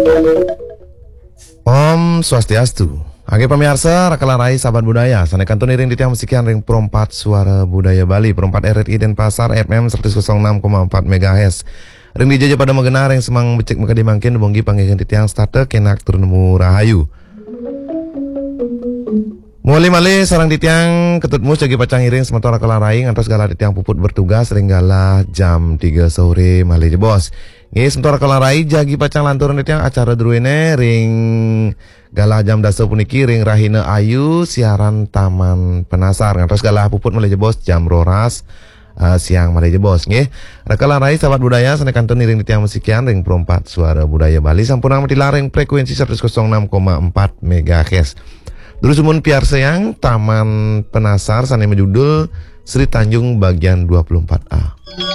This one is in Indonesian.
Om Swastiastu. Age pamirsa, rakalarai sahabat budaya. Sana kantun iring di tiang musikian ring perompat suara budaya Bali, perompat RRI Denpasar FM 106,4 MHz. Ring dijajah pada mengenar yang semang becek maka dimangkin bonggi panggilan di tiang starter kenak turnemu rahayu. Mulai male sarang di tiang ketutmu jagi pacang iring sementara rakalarai ngantos gala di tiang puput bertugas ring gala jam 3 sore male bos. Nggih sementara kalarai jagi pacang lanturan itu yang acara druene ring gala jam dasar puniki ring Rahina Ayu siaran Taman Penasar ngantos gala puput mulai bos jam roras siang mulai bos nggih. Rakalarai sahabat budaya sana kantun ring di tiang musikian ring perompat suara budaya Bali sampun amat dilaring frekuensi 106,4 MHz. Dulu sumun piar sayang Taman Penasar sana judul Sri Tanjung bagian 24A.